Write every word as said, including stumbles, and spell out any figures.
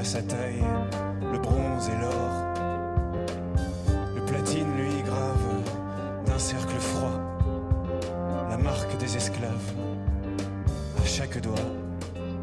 sa taille, le bronze et l'or. Le platine, lui, grave d'un cercle froid la marque des esclaves à chaque doigt.